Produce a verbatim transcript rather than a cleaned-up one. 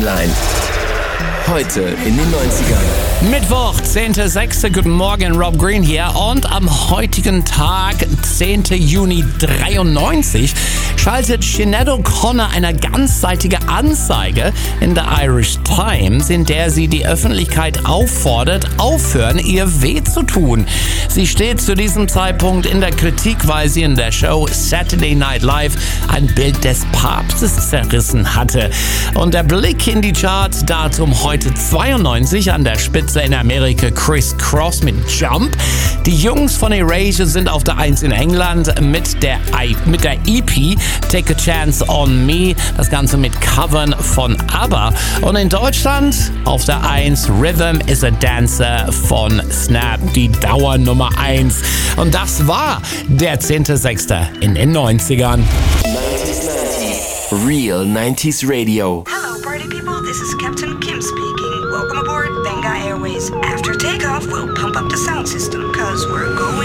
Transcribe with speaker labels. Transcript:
Speaker 1: Timeline. Heute in den neunzigern.
Speaker 2: Mittwoch, zehnter sechster Guten Morgen, Rob Green hier. Und am heutigen Tag, zehnter Juni dreiundneunzig, schaltet Sinead O'Connor eine ganzseitige Anzeige in der Irish Times, in der sie die Öffentlichkeit auffordert, aufhören, ihr weh zu tun. Sie steht zu diesem Zeitpunkt in der Kritik, weil sie in der Show Saturday Night Live ein Bild des Papstes zerrissen hatte. Und der Blick in die Charts, Datum heute zweiundneunzig, an der Spitze in Amerika Chris Cross mit Jump. Die Jungs von Erasure sind auf der eins in England mit der, I- mit der E P Take a Chance on Me, das Ganze mit Covern von ABBA. Und in Deutschland auf der eins Rhythm is a Dancer von Snap, die Dauernummer eins. Und das war der zehnter sechster in den neunzigern.
Speaker 1: neunzig neunzig. Real nineties Radio.
Speaker 3: Hello, party people. This is Captain Kim speaking. Welcome aboard Benga Airways. After takeoff, we'll pump up the sound system, cause we're going